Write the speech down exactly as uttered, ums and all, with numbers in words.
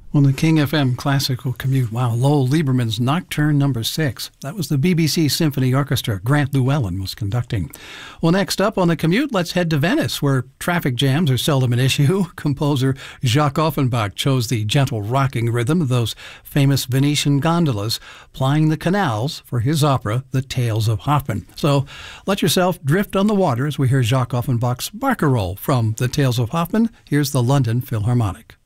On the King F M Classical Commute, wow, Lowell Lieberman's Nocturne Number Six. That was the B B C Symphony Orchestra. Grant Llewellyn was conducting. Well, next up on the commute, let's head to Venice, where traffic jams are seldom an issue. Composer Jacques Offenbach chose the gentle rocking rhythm of those famous Venetian gondolas, plying the canals for his opera, The Tales of Hoffmann. So let yourself drift on the water as we hear Jacques Offenbach's barcarolle from The Tales of Hoffmann. Here's the London Philharmonic.